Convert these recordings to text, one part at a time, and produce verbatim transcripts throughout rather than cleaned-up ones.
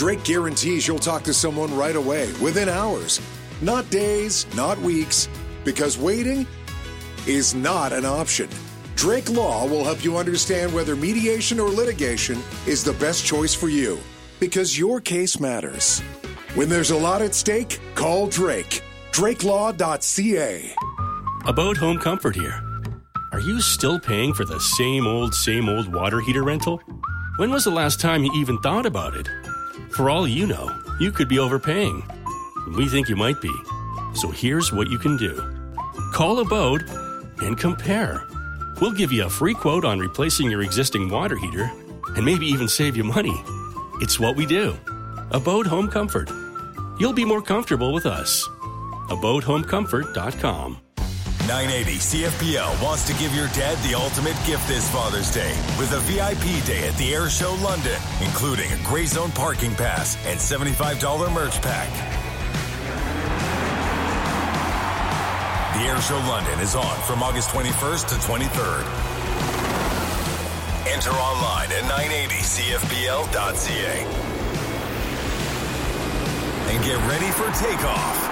Drake guarantees you'll talk to someone right away, within hours. Not days, not weeks, because waiting is not an option. Drake Law will help you understand whether mediation or litigation is the best choice for you, because your case matters. When there's a lot at stake, call Drake. drake law dot c a. About Home Comfort here. Are you still paying for the same old, same old water heater rental? When was the last time you even thought about it? For all you know, you could be overpaying. We think you might be. So here's what you can do. Call Abode and compare. We'll give you a free quote on replacing your existing water heater and maybe even save you money. It's what we do. Abode Home Comfort. You'll be more comfortable with us. abode home comfort dot com. nine eighty C F P L wants to give your dad the ultimate gift this Father's Day with a V I P day at the Air Show London, including a Grey Zone parking pass and seventy-five dollars merch pack. The Air Show London is on from August twenty-first to twenty-third. Enter online at nine eighty C F P L dot C A. And get ready for takeoff.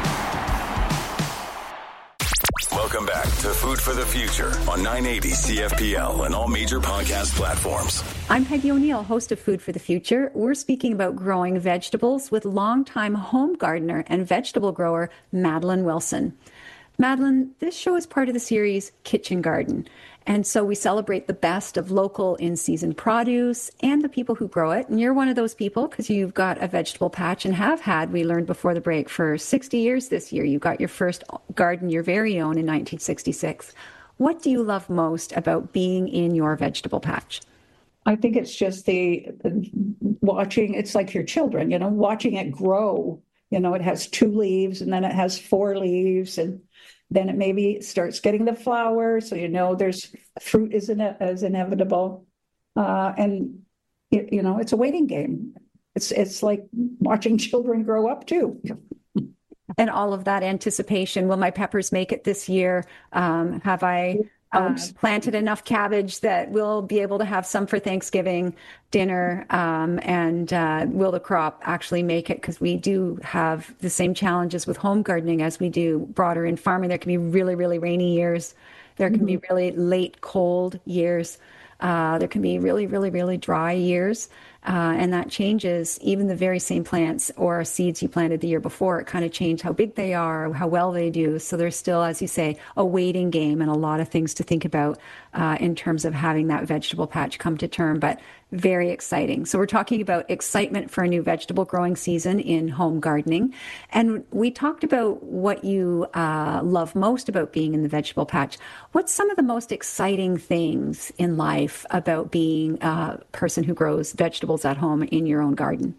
Welcome back to Food for the Future on nine eighty C F P L and all major podcast platforms. I'm Peggy O'Neill, host of Food for the Future. We're speaking about growing vegetables with longtime home gardener and vegetable grower Madeline Wilson. Madeline, this show is part of the series Kitchen Garden. And so we celebrate the best of local in-season produce and the people who grow it. And you're one of those people because you've got a vegetable patch and have had, we learned before the break, for sixty years this year. You got your first garden, your very own, in nineteen sixty-six. What do you love most about being in your vegetable patch? I think it's just the, the watching, it's like your children, you know, watching it grow. You know, it has two leaves and then it has four leaves and then it maybe starts getting the flower. So, you know, there's fruit is, ine- is inevitable. Uh, and, it, you know, it's a waiting game. It's, it's like watching children grow up too. And all of that anticipation. Will my peppers make it this year? Um, have I uh, planted enough cabbage that we'll be able to have some for Thanksgiving dinner? Um, and uh, will the crop actually make it? Because we do have the same challenges with home gardening as we do broader in farming. There can be really, really rainy years. There can mm-hmm. be really late cold years. Uh, there can be really, really, really dry years. Uh, and that changes even the very same plants or seeds you planted the year before. It kind of changed how big they are, how well they do. So there's still, as you say, a waiting game and a lot of things to think about uh, in terms of having that vegetable patch come to term. But very exciting. So we're talking about excitement for a new vegetable growing season in home gardening. And we talked about what you uh, love most about being in the vegetable patch. What's some of the most exciting things in life about being a person who grows vegetables at home in your own garden?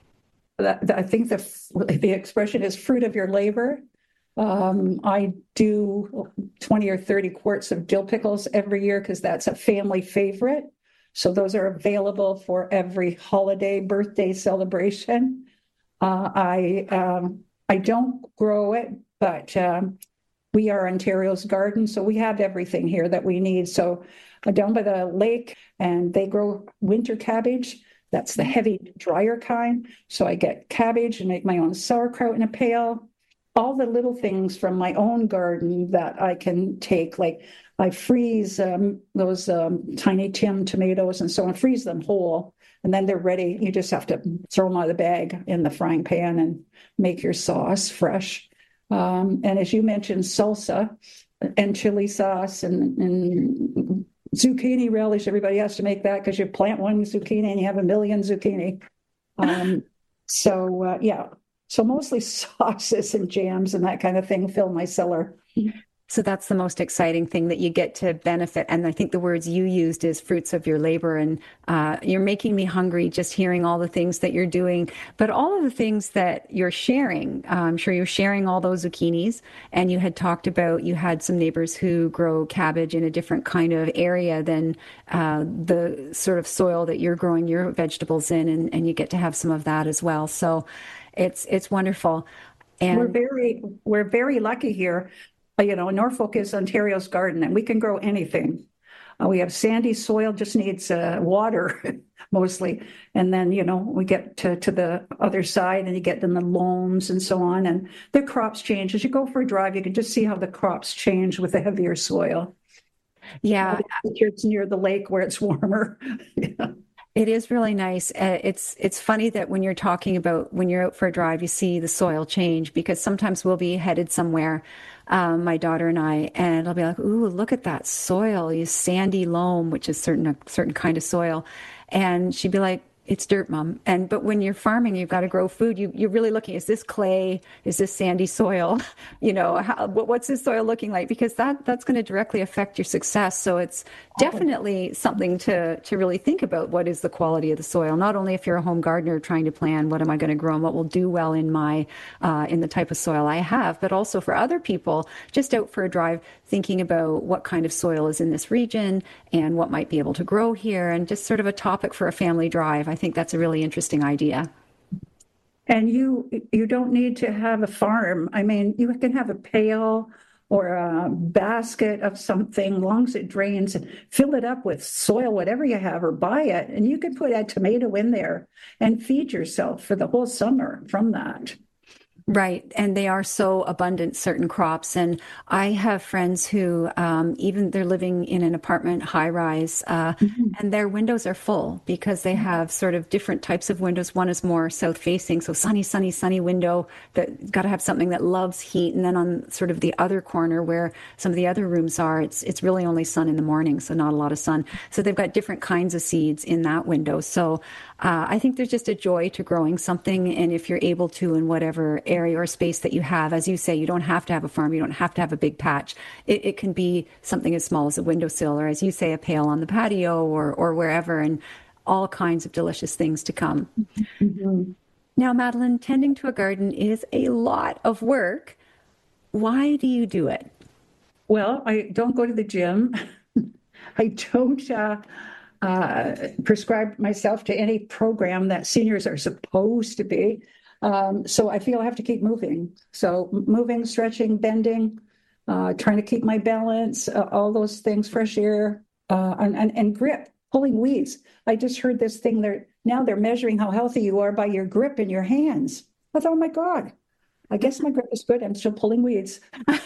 I think the the expression is fruit of your labor. Um, I do twenty or thirty quarts of dill pickles every year because that's a family favorite. So those are available for every holiday, birthday celebration. Uh, I um, I don't grow it, but um, we are Ontario's garden, so we have everything here that we need. So I'm down by the lake, and they grow winter cabbage. That's the heavy, drier kind. So I get cabbage and make my own sauerkraut in a pail. All the little things from my own garden that I can take, like I freeze um, those um, tiny Tim tomatoes and so on, freeze them whole, and then they're ready. You just have to throw them out of the bag in the frying pan and make your sauce fresh. Um, and as you mentioned, salsa and chili sauce and, and zucchini relish. Everybody has to make that because you plant one zucchini and you have a million zucchini. Um, so, uh, yeah. So mostly sauces and jams and that kind of thing fill my cellar. So that's the most exciting thing that you get to benefit. And I think the words you used is fruits of your labor. And uh, you're making me hungry just hearing all the things that you're doing, but all of the things that you're sharing. Uh, I'm sure you're sharing all those zucchinis. And you had talked about, you had some neighbors who grow cabbage in a different kind of area than uh, the sort of soil that you're growing your vegetables in. And, and you get to have some of that as well. So it's, it's wonderful. And we're very, we're very lucky here. You know, Norfolk is Ontario's garden, and we can grow anything. Uh, we have sandy soil, just needs uh, water mostly. And then, you know, we get to, to the other side and you get in the loams and so on. And the crops change. As you go for a drive, you can just see how the crops change with the heavier soil. Yeah. It's near the lake where it's warmer. Yeah. It is really nice. Uh, it's it's funny that when you're talking about when you're out for a drive, you see the soil change, because sometimes we'll be headed somewhere, um, my daughter and I, and I'll be like, "Ooh, look at that soil! You sandy loam, which is certain a certain kind of soil," and she'd be like, "It's dirt, Mom." And but when you're farming, you've got to grow food. You you're really looking: is this clay? Is this sandy soil? You know, how, what's this soil looking like? Because that that's going to directly affect your success. So it's definitely something to to really think about. What is the quality of the soil? Not only if you're a home gardener trying to plan what am I going to grow and what will do well in my uh, in the type of soil I have, but also for other people just out for a drive, thinking about what kind of soil is in this region and what might be able to grow here, and just sort of a topic for a family drive. I think that's a really interesting idea. And you you don't need to have a farm. I mean, you can have a pail or a basket of something, long as it drains, and fill it up with soil, whatever you have, or buy it. And you can put a tomato in there and feed yourself for the whole summer from that. Right. And they are so abundant, certain crops. And I have friends who, um, even they're living in an apartment high rise, uh, mm-hmm. and their windows are full because they have sort of different types of windows. One is more south facing. So sunny, sunny, sunny window that got to have something that loves heat. And then on sort of the other corner where some of the other rooms are, it's, it's really only sun in the morning. So not a lot of sun. So they've got different kinds of seeds in that window. So, uh, I think there's just a joy to growing something. And if you're able to, in whatever area or space that you have, as you say, you don't have to have a farm, you don't have to have a big patch. It, it can be something as small as a windowsill, or as you say, a pail on the patio, or or wherever, and all kinds of delicious things to come. Mm-hmm. Now, Madeline, tending to a garden is a lot of work. Why do you do it? Well, I don't go to the gym. I don't uh, uh, prescribe myself to any program that seniors are supposed to be. Um, so I feel I have to keep moving. So moving, stretching, bending, uh, trying to keep my balance, uh, all those things, fresh air, uh, and, and, and grip, pulling weeds. I just heard this thing there. Now they're measuring how healthy you are by your grip in your hands. I thought, oh my God, I guess my grip is good. I'm still pulling weeds.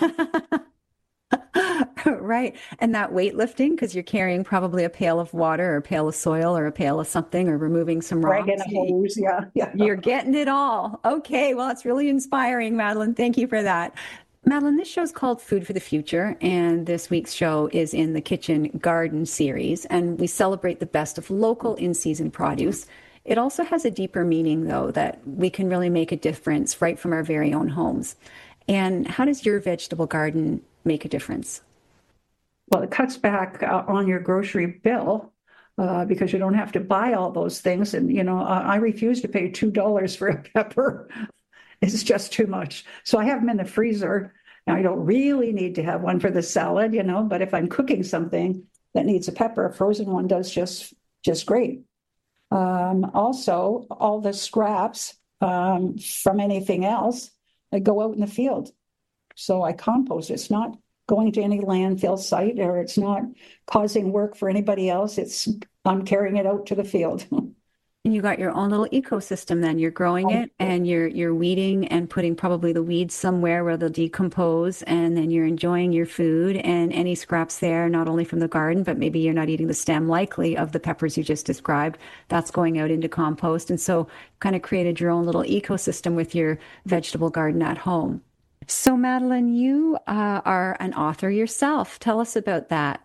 Right. And that weightlifting, because you're carrying probably a pail of water or a pail of soil or a pail of something, or removing some rocks. Dragging a hose, yeah, yeah. You're getting it all. Okay. Well, it's really inspiring, Madeline. Thank you for that. Madeline, this show is called Food for the Future, and this week's show is in the Kitchen Garden series, and we celebrate the best of local in-season produce. It also has a deeper meaning, though, that we can really make a difference right from our very own homes. And how does your vegetable garden make a difference? Well, it cuts back uh, on your grocery bill uh, because you don't have to buy all those things. And, you know, I, I refuse to pay two dollars for a pepper. It's just too much. So I have them in the freezer. Now, I don't really need to have one for the salad, you know, but if I'm cooking something that needs a pepper, a frozen one does just, just great. Um, also, all the scraps um, from anything else, I go out in the field. So I compost. It's not going to any landfill site, or it's not causing work for anybody else. It's I'm carrying it out to the field. And you got your own little ecosystem then. You're growing it and you're you're weeding and putting probably the weeds somewhere where they'll decompose, and then you're enjoying your food, and any scraps there, not only from the garden, but maybe you're not eating the stem likely of the peppers you just described, that's going out into compost. And so kind of created your own little ecosystem with your vegetable garden at home. So Madeline, you uh, are an author yourself. Tell us about that.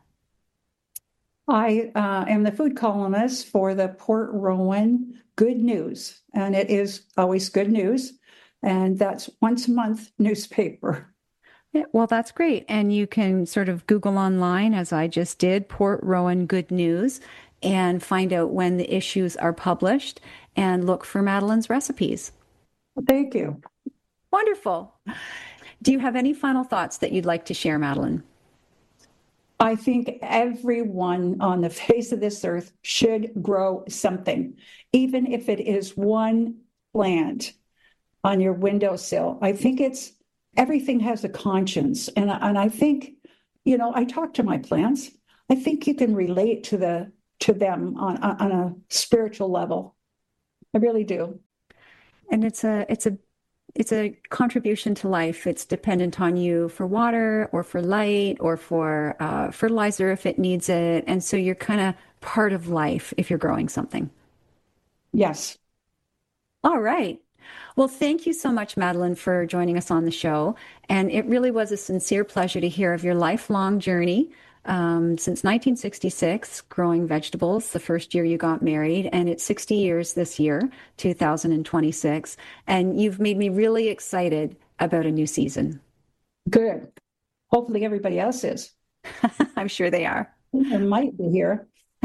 I uh, am the food columnist for the Port Rowan Good News, and it is always good news, and that's once a month newspaper. Yeah, well, that's great. And you can sort of Google online, as I just did, Port Rowan Good News, and find out when the issues are published and look for Madeline's recipes. Thank you. Wonderful. Do you have any final thoughts that you'd like to share, Madeline? I think everyone on the face of this earth should grow something, even if it is one plant on your windowsill. I think it's everything has a conscience. And, and I think, you know, I talk to my plants. I think you can relate to the to them on on a spiritual level. I really do. And it's a it's a it's a contribution to life. It's dependent on you for water or for light or for uh, fertilizer if it needs it. And so you're kind of part of life if you're growing something. Yes. All right. Well, thank you so much, Madeline, for joining us on the show. And it really was a sincere pleasure to hear of your lifelong journey um, since nineteen sixty-six, growing vegetables, the first year you got married. And it's sixty years this year, two thousand twenty-six. And you've made me really excited about a new season. Good. Hopefully everybody else is. I'm sure they are. I might be here.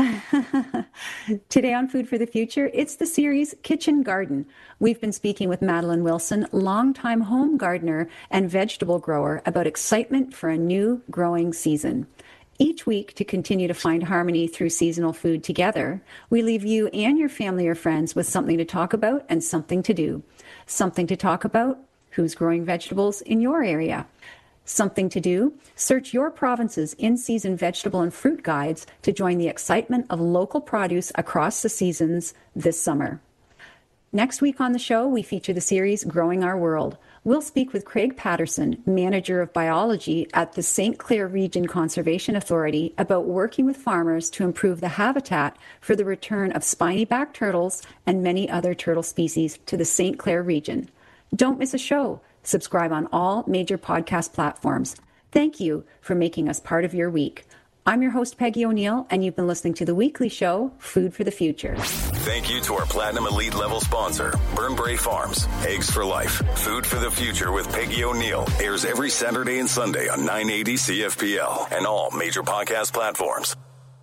Today on Food for the Future, it's the series Kitchen Garden. We've been speaking with Madeline Wilson, longtime home gardener and vegetable grower, about excitement for a new growing season. Each week, to continue to find harmony through seasonal food together, we leave you and your family or friends with something to talk about and something to do. Something to talk about: who's growing vegetables in your area? Something to do: search your province's in-season vegetable and fruit guides to join the excitement of local produce across the seasons this summer. Next week on the show, we feature the series Growing Our World. We'll speak with Craig Patterson, Manager of Biology at the Saint Clair Region Conservation Authority, about working with farmers to improve the habitat for the return of spiny-backed turtles and many other turtle species to the Saint Clair region. Don't miss a show. Subscribe on all major podcast platforms. Thank you for making us part of your week. I'm your host, Peggy O'Neill, and you've been listening to the weekly show, Food for the Future. Thank you to our Platinum Elite level sponsor, Burnbrae Farms. Eggs for Life. Food for the Future with Peggy O'Neill airs every Saturday and Sunday on nine eighty C F P L and all major podcast platforms.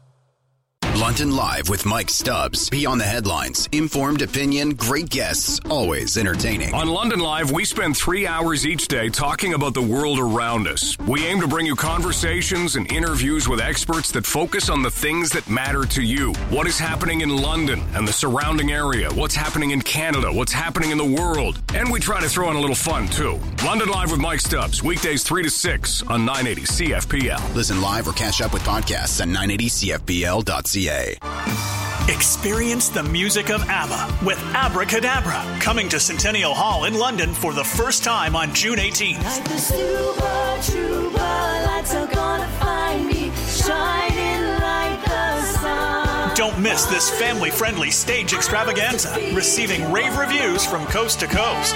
London Live with Mike Stubbs. Be on the headlines. Informed opinion, great guests, always entertaining. On London Live, we spend three hours each day talking about the world around us. We aim to bring you conversations and interviews with experts that focus on the things that matter to you. What is happening in London and the surrounding area? What's happening in Canada? What's happening in the world? And we try to throw in a little fun, too. London Live with Mike Stubbs, weekdays three to six on nine eighty C F P L. Listen live or catch up with podcasts at nine eighty C F P L dot C A. Experience the music of ABBA with Abracadabra, coming to Centennial Hall in London for the first time on June eighteenth. Like the super trooper, lights are gonna find me, shining like the sun. Don't miss this family-friendly stage extravaganza, receiving rave reviews from coast to coast.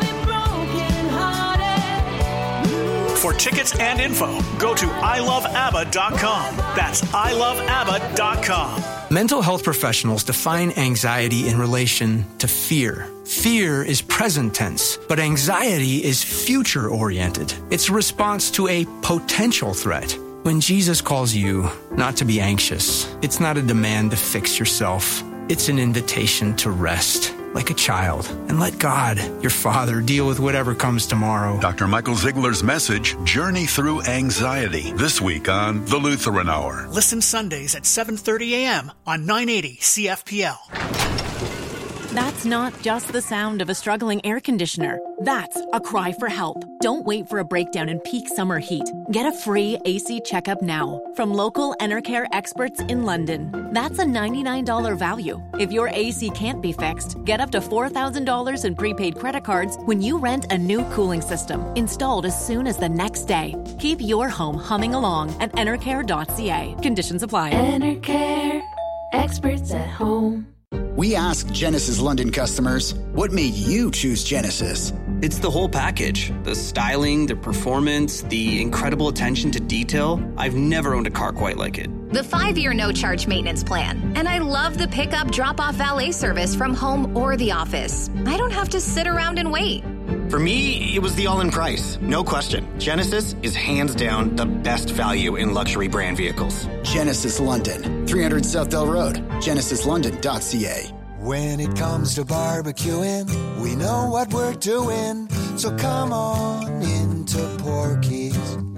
For tickets and info, go to I love abba dot com. That's I love abba dot com. Mental health professionals define anxiety in relation to fear. Fear is present tense, but anxiety is future-oriented. It's a response to a potential threat. When Jesus calls you not to be anxious, it's not a demand to fix yourself. It's an invitation to rest, like a child, and let God, your Father, deal with whatever comes tomorrow. Doctor Michael Ziegler's message, Journey Through Anxiety, this week on The Lutheran Hour. Listen Sundays at seven thirty a.m. on nine eighty C F P L. That's not just the sound of a struggling air conditioner. That's a cry for help. Don't wait for a breakdown in peak summer heat. Get a free A C checkup now from local Enercare experts in London. That's a ninety-nine dollars value. If your A C can't be fixed, get up to four thousand dollars in prepaid credit cards when you rent a new cooling system, installed as soon as the next day. Keep your home humming along at enercare dot c a. Conditions apply. Enercare, experts at home. We asked Genesis London customers, what made you choose Genesis? It's the whole package. The styling, the performance, the incredible attention to detail. I've never owned a car quite like it. The five-year no-charge maintenance plan. And I love the pickup drop-off valet service from home or the office. I don't have to sit around and wait. For me, it was the all-in price. No question. Genesis is hands down the best value in luxury brand vehicles. Genesis London, three hundred South Dell Road, genesis london dot c a. When it comes to barbecuing, we know what we're doing. So come on into Porky's.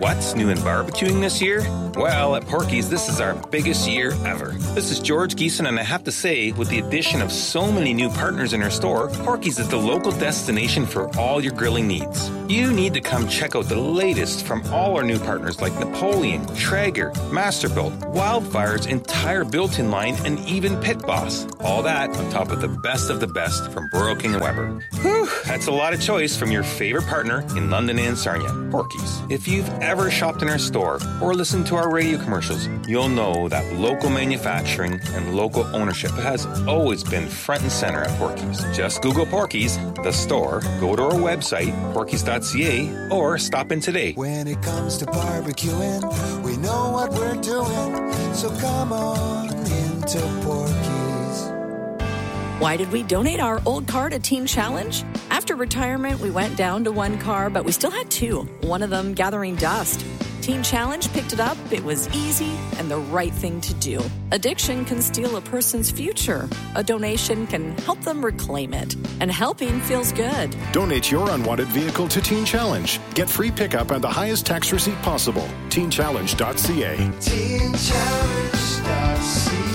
What's new in barbecuing this year? Well, at Porky's, this is our biggest year ever. This is George Geeson, and I have to say, with the addition of so many new partners in our store, Porky's is the local destination for all your grilling needs. You need to come check out the latest from all our new partners like Napoleon, Traeger, Masterbuilt, Wildfire's entire built-in line, and even Pit Boss. All that on top of the best of the best from Burrow King and Weber. Whew, that's a lot of choice from your favorite partner in London and Sarnia, Porky's. If you've ever shopped in our store or listened to our radio commercials, you'll know that local manufacturing and local ownership has always been front and center at Porky's. Just Google Porky's, the store, go to our website, porkys dot c a, or stop in today. When it comes to barbecuing, we know what we're doing, so come on into Porky's. Why did we donate our old car to Teen Challenge? After retirement, we went down to one car, but we still had two, one of them gathering dust. Teen Challenge picked it up. It was easy and the right thing to do. Addiction can steal a person's future. A donation can help them reclaim it. And helping feels good. Donate your unwanted vehicle to Teen Challenge. Get free pickup and the highest tax receipt possible. teen challenge dot c a. teen challenge dot c a.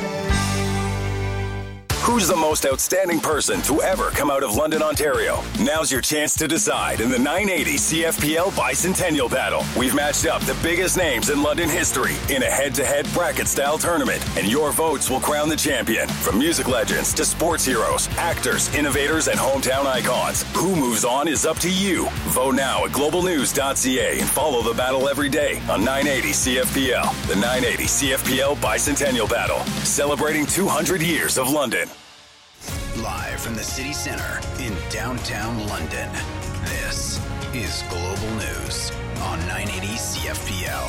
Who's the most outstanding person to ever come out of London, Ontario? Now's your chance to decide in the nine eighty C F P L Bicentennial Battle. We've matched up the biggest names in London history in a head-to-head bracket-style tournament, and your votes will crown the champion. From music legends to sports heroes, actors, innovators, and hometown icons, who moves on is up to you. Vote now at global news dot c a and follow the battle every day on nine eighty C F P L. The nine eighty C F P L Bicentennial Battle, celebrating two hundred years of London. Live from the city center in downtown London, this is Global News on nine eighty C F P L.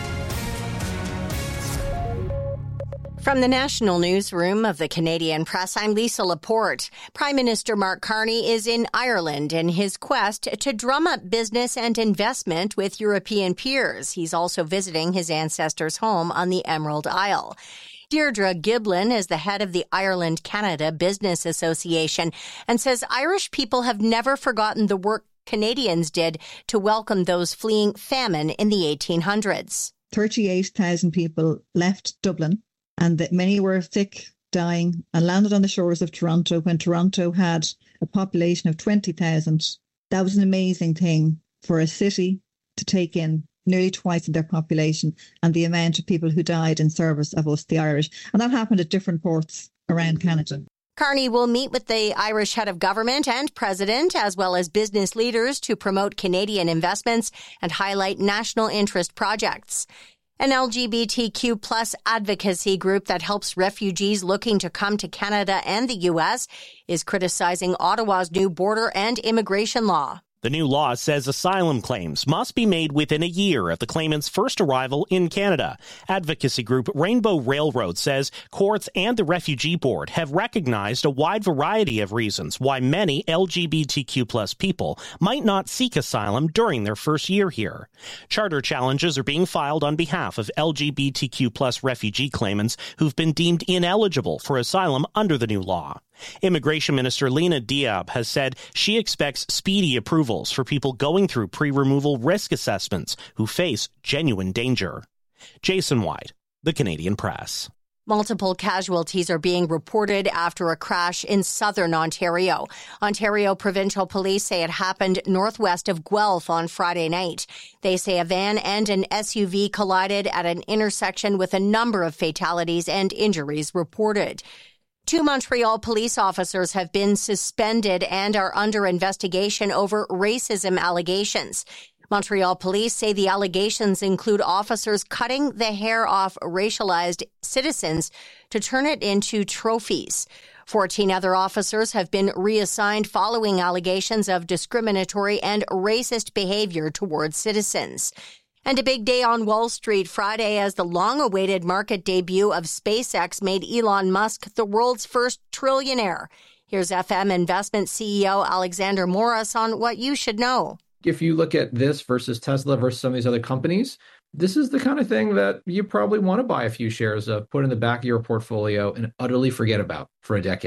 From the national newsroom of the Canadian Press, I'm Lisa Laporte. Prime Minister Mark Carney is in Ireland in his quest to drum up business and investment with European peers. He's also visiting his ancestors' home on the Emerald Isle. Deirdre Giblin is the head of the Ireland-Canada Business Association and says Irish people have never forgotten the work Canadians did to welcome those fleeing famine in the eighteen hundreds. thirty-eight thousand people left Dublin, and that many were sick, dying, and landed on the shores of Toronto when Toronto had a population of twenty thousand. That was an amazing thing for a city to take in nearly twice their population and the amount of people who died in service of us, the Irish. And that happened at different ports around Canada. Carney will meet with the Irish head of government and president, as well as business leaders, to promote Canadian investments and highlight national interest projects. An L G B T Q plus advocacy group that helps refugees looking to come to Canada and the U S is criticizing Ottawa's new border and immigration law. The new law says asylum claims must be made within a year of the claimant's first arrival in Canada. Advocacy group Rainbow Railroad says courts and the Refugee Board have recognized a wide variety of reasons why many L G B T Q plus people might not seek asylum during their first year here. Charter challenges are being filed on behalf of L G B T Q plus refugee claimants who've been deemed ineligible for asylum under the new law. Immigration Minister Lena Diab has said she expects speedy approvals for people going through pre-removal risk assessments who face genuine danger. Jason White, The Canadian Press. Multiple casualties are being reported after a crash in southern Ontario. Ontario Provincial Police say it happened northwest of Guelph on Friday night. They say a van and an S U V collided at an intersection with a number of fatalities and injuries reported. Two Montreal police officers have been suspended and are under investigation over racism allegations. Montreal police say the allegations include officers cutting the hair off racialized citizens to turn it into trophies. Fourteen other officers have been reassigned following allegations of discriminatory and racist behavior towards citizens. And a big day on Wall Street Friday as the long-awaited market debut of SpaceX made Elon Musk the world's first trillionaire. Here's F M Investment C E O Alexander Morris on what you should know. If you look at this versus Tesla versus some of these other companies, this is the kind of thing that you probably want to buy a few shares of, put in the back of your portfolio, and utterly forget about for a decade.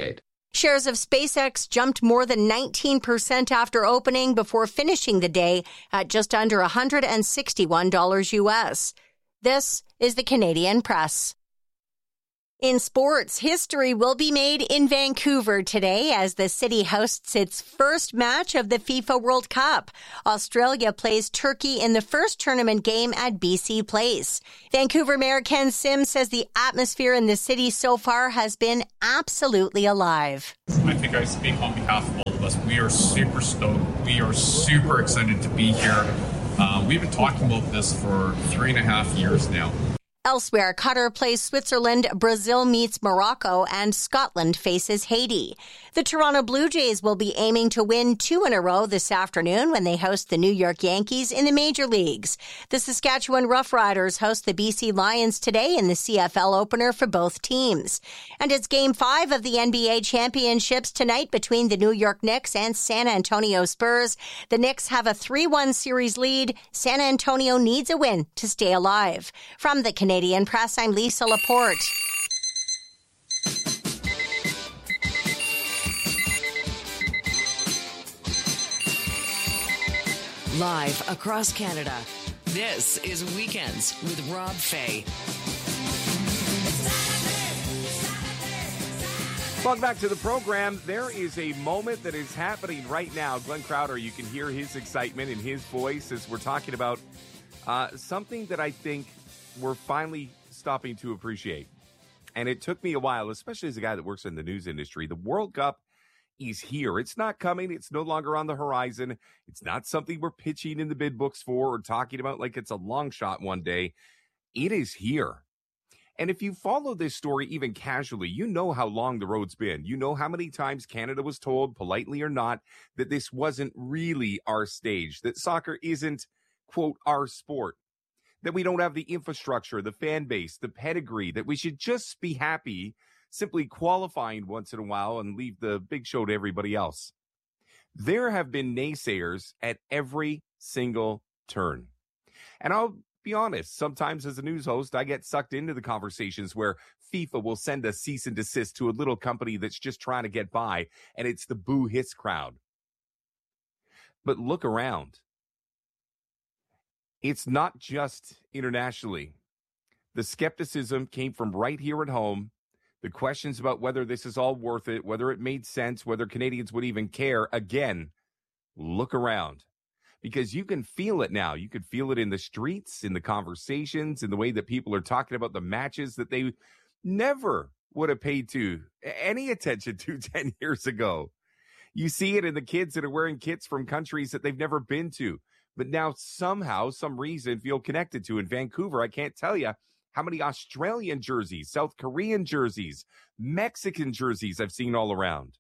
Shares of SpaceX jumped more than nineteen percent after opening before finishing the day at just under one hundred sixty-one dollars U S. This is the Canadian Press. In sports, history will be made in Vancouver today as the city hosts its first match of the FIFA World Cup. Australia plays Turkey in the first tournament game at B C Place. Vancouver Mayor Ken Sims says the atmosphere in the city so far has been absolutely alive. I think I speak on behalf of all of us. We are super stoked. We are super excited to be here. Uh, we've been talking about this for three and a half years now. Elsewhere, Qatar plays Switzerland, Brazil meets Morocco, and Scotland faces Haiti. The Toronto Blue Jays will be aiming to win two in a row this afternoon when they host the New York Yankees in the major leagues. The Saskatchewan Roughriders host the B C Lions today in the C F L opener for both teams. And it's Game five of the N B A Championships tonight between the New York Knicks and San Antonio Spurs. The Knicks have a three one series lead. San Antonio needs a win to stay alive. From the Canadian Press, I'm Lisa Laporte. Live across Canada, this is Weekends with Rob Fay. Welcome back to the program. There is a moment that is happening right now. Glenn Crowder, you can hear his excitement in his voice as we're talking about uh, something that I think we're finally stopping to appreciate. And it took me a while, especially as a guy that works in the news industry. The World Cup is here. It's not coming. It's no longer on the horizon. It's not something we're pitching in the bid books for or talking about like it's a long shot one day. It is here. And if you follow this story even casually, you know how long the road's been. You know how many times Canada was told, politely or not, that this wasn't really our stage, that soccer isn't, quote, our sport, that we don't have the infrastructure, the fan base, the pedigree, that we should just be happy simply qualifying once in a while and leave the big show to everybody else. There have been naysayers at every single turn. And I'll be honest, sometimes as a news host, I get sucked into the conversations where FIFA will send a cease and desist to a little company that's just trying to get by, and it's the boo hiss crowd. But look around. It's not just internationally. The skepticism came from right here at home. The questions about whether this is all worth it, whether it made sense, whether Canadians would even care. Again, look around. Because you can feel it now. You can feel it in the streets, in the conversations, in the way that people are talking about the matches that they never would have paid to any attention to ten years ago. You see it in the kids that are wearing kits from countries that they've never been to, but now somehow, some reason, feel connected to. In Vancouver, I can't tell you how many Australian jerseys, South Korean jerseys, Mexican jerseys I've seen all around.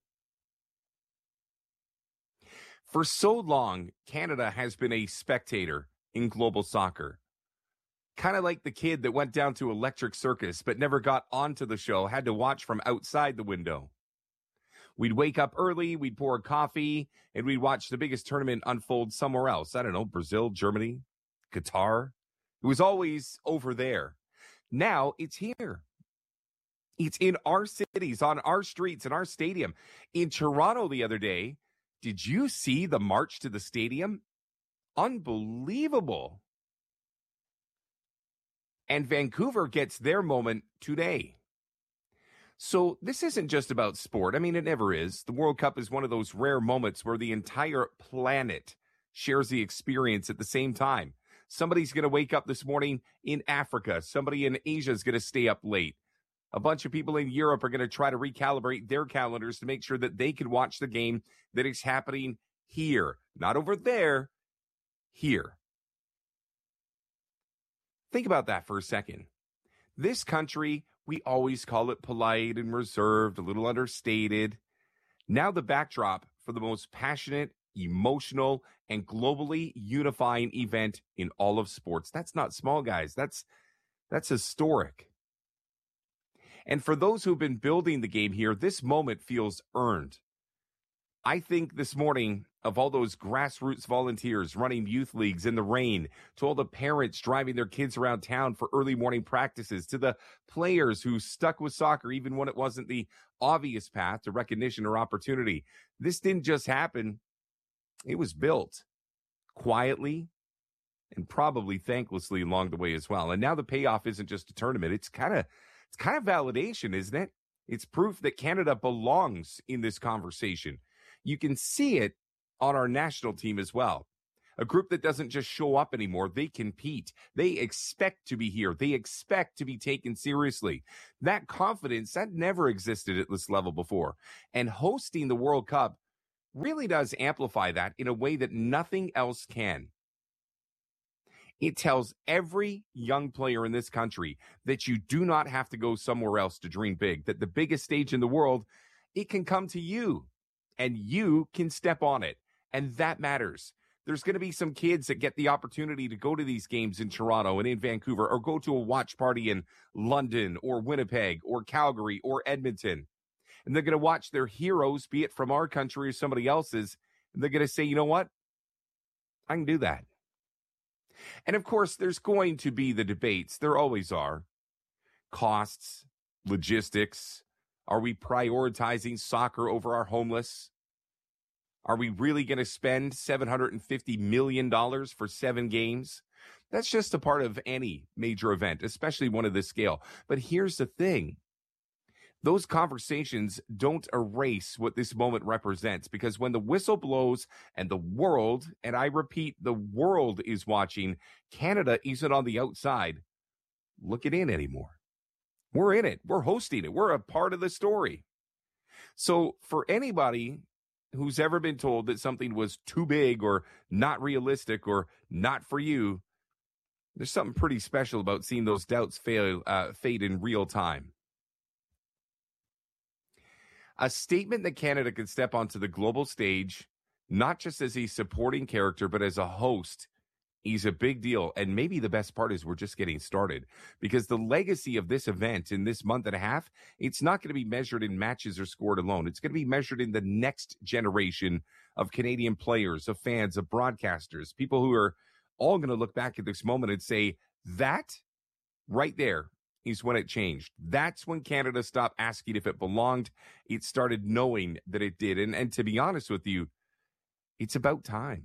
For so long, Canada has been a spectator in global soccer. Kind of like the kid that went down to Electric Circus but never got onto the show, had to watch from outside the window. We'd wake up early, we'd pour coffee, and we'd watch the biggest tournament unfold somewhere else. I don't know, Brazil, Germany, Qatar. It was always over there. Now it's here. It's in our cities, on our streets, in our stadium. In Toronto the other day, did you see the march to the stadium? Unbelievable. And Vancouver gets their moment today. So this isn't just about sport. I mean, it never is. The World Cup is one of those rare moments where the entire planet shares the experience at the same time. Somebody's going to wake up this morning in Africa. Somebody in Asia is going to stay up late. A bunch of people in Europe are going to try to recalibrate their calendars to make sure that they can watch the game that is happening here. Not over there, here. Think about that for a second. This country, we always call it polite and reserved, a little understated. Now the backdrop for the most passionate, emotional, and globally unifying event in all of sports. That's not small, guys. That's, that's historic. And for those who've been building the game here, this moment feels earned. I think this morning of all those grassroots volunteers running youth leagues in the rain, to all the parents driving their kids around town for early morning practices, to the players who stuck with soccer even when it wasn't the obvious path to recognition or opportunity. This didn't just happen. It was built quietly and probably thanklessly along the way as well. And now the payoff isn't just a tournament. It's kind of it's kind of validation, isn't it? It's proof that Canada belongs in this conversation. You can see it on our national team as well. A group that doesn't just show up anymore. They compete. They expect to be here. They expect to be taken seriously. That confidence, that never existed at this level before. And hosting the World Cup really does amplify that in a way that nothing else can. It tells every young player in this country that you do not have to go somewhere else to dream big, that the biggest stage in the world, it can come to you, and you can step on it, and that matters. There's going to be some kids that get the opportunity to go to these games in Toronto and in Vancouver, or go to a watch party in London or Winnipeg or Calgary or Edmonton, and they're going to watch their heroes, be it from our country or somebody else's, and they're going to say, you know what? I can do that. And of course, there's going to be the debates. There always are. Costs, logistics. Are we prioritizing soccer over our homeless? Are we really going to spend seven hundred fifty million dollars for seven games? That's just a part of any major event, especially one of this scale. But here's the thing. Those conversations don't erase what this moment represents, because when the whistle blows and the world, and I repeat, the world is watching, Canada isn't on the outside looking in anymore. We're in it. We're hosting it. We're a part of the story. So for anybody who's ever been told that something was too big or not realistic or not for you, there's something pretty special about seeing those doubts fail, uh, fade in real time. A statement that Canada could step onto the global stage, not just as a supporting character, but as a host, is a big deal. And maybe the best part is we're just getting started, because the legacy of this event in this month and a half, it's not going to be measured in matches or scored alone. It's going to be measured in the next generation of Canadian players, of fans, of broadcasters, people who are all going to look back at this moment and say, that right there is when it changed. That's when Canada stopped asking if it belonged. It started knowing that it did. And, and to be honest with you, it's about time.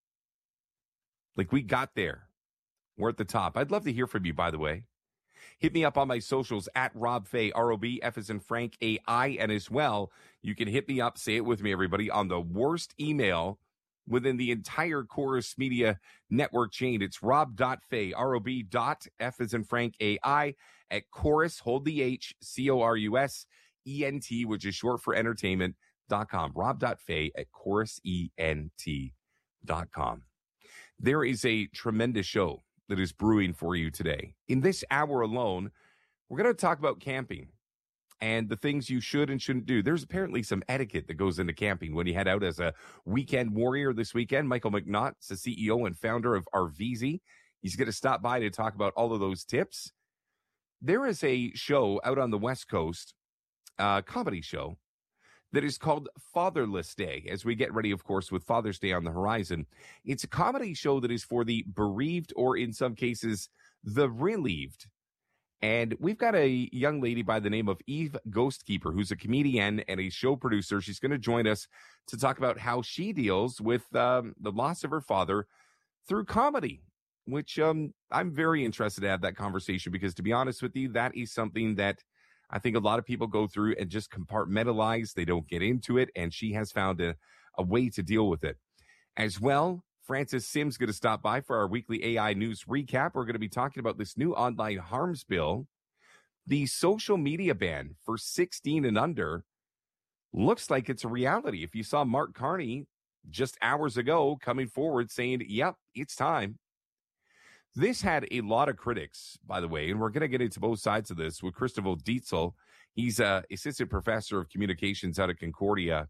Like, we got there. We're at the top. I'd love to hear from you, by the way. Hit me up on my socials at Rob Fay, R O B, F as in Frank, A I. And as well, you can hit me up, say it with me, everybody, on the worst email within the entire Chorus Media network chain. It's rob.fay, R O B dot F as in Frank, A I, at Chorus, hold the H, C O R U S, E N T, which is short for entertainment, dot com. rob.fay at chorus E N T dot com. There is a tremendous show that is brewing for you today. In this hour alone, we're going to talk about camping and the things you should and shouldn't do. There's apparently some etiquette that goes into camping when you head out as a weekend warrior this weekend. Michael McNaught is the C E O and founder of Arvizi. He's going to stop by to talk about all of those tips. There is a show out on the West Coast, a comedy show, that is called Fatherless Day, as we get ready, of course, with Father's Day on the horizon. It's a comedy show that is for the bereaved, or in some cases, the relieved. And we've got a young lady by the name of Eve Ghostkeeper, who's a comedian and a show producer. She's going to join us to talk about how she deals with um, the loss of her father through comedy, which um, I'm very interested to have that conversation, because to be honest with you, that is something that I think a lot of people go through and just compartmentalize. They don't get into it, and she has found a, a way to deal with it. As well, Francis Sims going to stop by for our weekly A I News recap. We're going to be talking about this new online harms bill. The social media ban for sixteen and under looks like it's a reality. If you saw Mark Carney just hours ago coming forward saying, yep, it's time. This had a lot of critics, by the way, and we're going to get into both sides of this with Christopher Dietzel. He's an assistant professor of communications out of Concordia.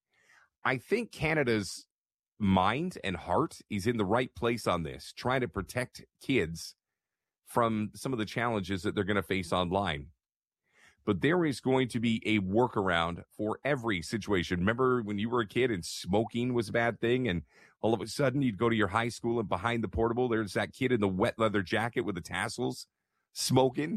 I think Canada's mind and heart is in the right place on this, trying to protect kids from some of the challenges that they're going to face online. but there is going to be a workaround for every situation. Remember when you were a kid and smoking was a bad thing, and all of a sudden you'd go to your high school and behind the portable, there's that kid in the wet leather jacket with the tassels smoking?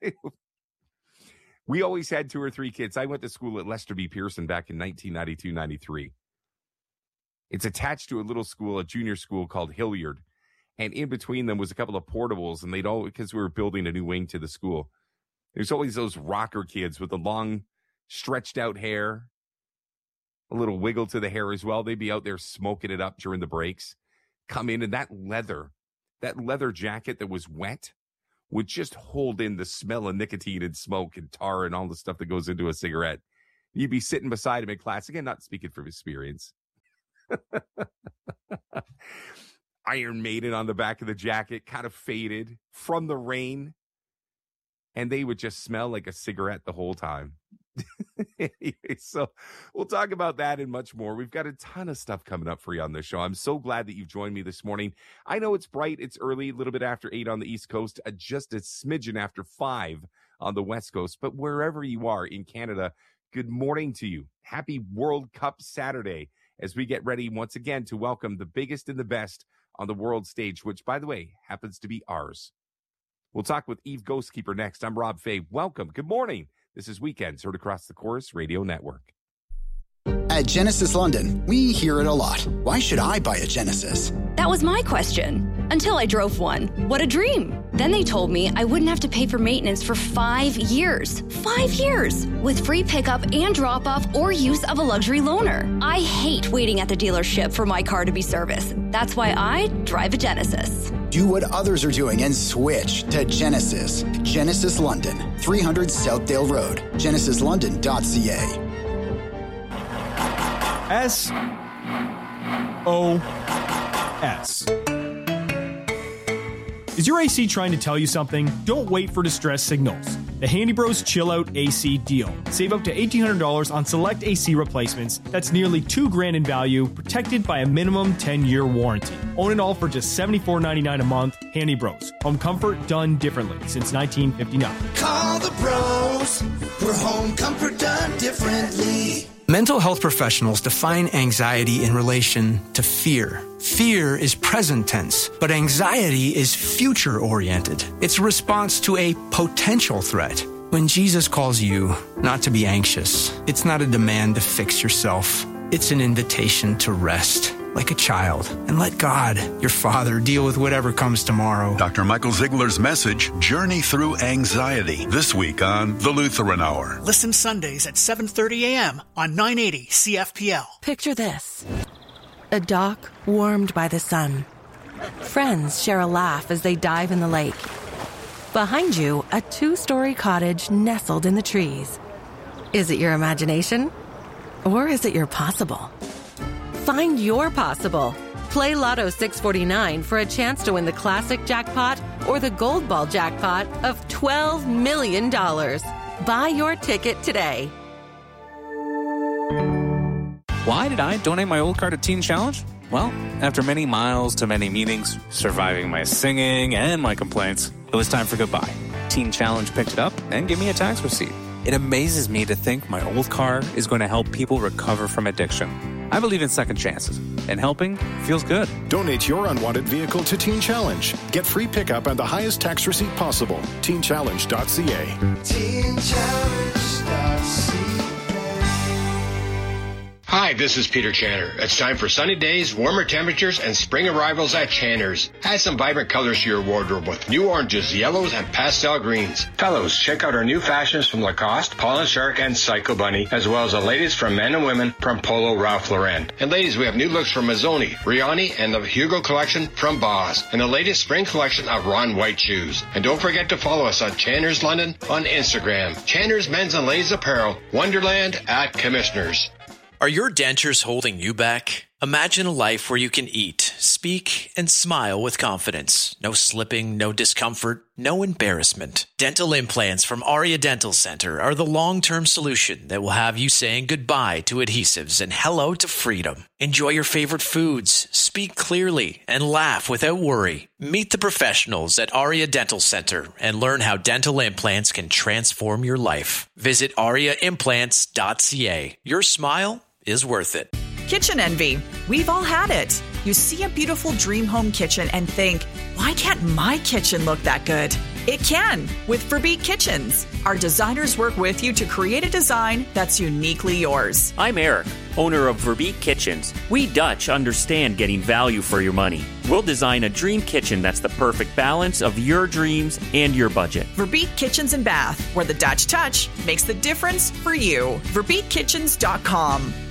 We always had two or three kids. I went to school at Lester B. Pearson back in nineteen ninety-two ninety-three. It's attached to a little school, a junior school called Hilliard. And in between them was a couple of portables, and they'd all, because we were building a new wing to the school, there's always those rocker kids with the long, stretched out hair, a little wiggle to the hair as well. They'd be out there smoking it up during the breaks, come in, and that leather, that leather jacket that was wet would just hold in the smell of nicotine and smoke and tar and all the stuff that goes into a cigarette. You'd be sitting beside him in class, again, not speaking from experience. Iron Maiden on the back of the jacket, kind of faded from the rain. And they would just smell like a cigarette the whole time. Anyway, so we'll talk about that and much more. We've got a ton of stuff coming up for you on this show. I'm so glad that you've joined me this morning. I know it's bright, it's early, a little bit after eight on the East Coast, uh, just a smidgen after five on the West Coast. But wherever you are in Canada, good morning to you. Happy World Cup Saturday as we get ready once again to welcome the biggest and the best on the world stage, which, by the way, happens to be ours. We'll talk with Eve Ghostkeeper next. I'm Rob Fay. Welcome. Good morning. This is Weekends, heard across the Chorus Radio Network. At Genesis London, we hear it a lot. Why should I buy a Genesis? That was my question. Until I drove one. What a dream. Then they told me I wouldn't have to pay for maintenance for five years. Five years! With free pickup and drop-off or use of a luxury loaner. I hate waiting at the dealership for my car to be serviced. That's why I drive a Genesis. Do what others are doing and switch to Genesis. Genesis London, three hundred Southdale Road. genesis london dot c a. S O S. Is your A C trying to tell you something? Don't wait for distress signals. The Handy Bros Chill Out A C deal. Save up to eighteen hundred dollars on select A C replacements. That's nearly two grand in value, protected by a minimum ten-year warranty. Own it all for just seventy-four ninety-nine a month. Handy Bros. Home comfort done differently since nineteen fifty-nine. Call the bros. We're home comfort done differently. Mental health professionals define anxiety in relation to fear. Fear is present tense, but anxiety is future-oriented. It's a response to a potential threat. When Jesus calls you not to be anxious, it's not a demand to fix yourself. It's an invitation to rest, like a child, and let God, your Father, deal with whatever comes tomorrow. Doctor Michael Ziegler's message, Journey Through Anxiety, this week on The Lutheran Hour. Listen Sundays at seven thirty a.m. on nine eighty C F P L. Picture this. A dock warmed by the sun. Friends share a laugh as they dive in the lake. Behind you, a two-story cottage nestled in the trees. Is it your imagination? Or is it your possible? Find your possible. Play Lotto six forty-nine for a chance to win the classic jackpot or the gold ball jackpot of twelve million dollars. Buy your ticket today. Why did I donate my old car to Teen Challenge? Well, after many miles to many meetings, surviving my singing and my complaints, it was time for goodbye. Teen Challenge picked it up and gave me a tax receipt. It amazes me to think my old car is going to help people recover from addiction. I believe in second chances, and helping feels good. Donate your unwanted vehicle to Teen Challenge. Get free pickup and the highest tax receipt possible. teen challenge dot c a. teen challenge dot c a. Hi, this is Peter Channer. It's time for sunny days, warmer temperatures, and spring arrivals at Channer's. Add some vibrant colors to your wardrobe with new oranges, yellows, and pastel greens. Fellows, check out our new fashions from Lacoste, Paul and Shark, and Psycho Bunny, as well as the latest from men and women from Polo Ralph Lauren. And ladies, we have new looks from Mazzoni, Riani, and the Hugo collection from Boss, and the latest spring collection of Ron White shoes. And don't forget to follow us on Channer's London on Instagram. Channer's Men's and Ladies Apparel, Wonderland at Commissioners. Are your dentures holding you back? Imagine a life where you can eat, speak, and smile with confidence. No slipping, no discomfort, no embarrassment. Dental implants from Aria Dental Center are the long-term solution that will have you saying goodbye to adhesives and hello to freedom. Enjoy your favorite foods, speak clearly, and laugh without worry. Meet the professionals at Aria Dental Center and learn how dental implants can transform your life. Visit aria implants dot c a. Your smile is worth it. Kitchen envy. We've all had it. You see a beautiful dream home kitchen and think, why can't my kitchen look that good? It can with Verbeek Kitchens. Our designers work with you to create a design that's uniquely yours. I'm Eric, owner of Verbeek Kitchens. We Dutch understand getting value for your money. We'll design a dream kitchen that's the perfect balance of your dreams and your budget. Verbeek Kitchens and Bath, where the Dutch touch makes the difference for you. verbeek kitchens dot com.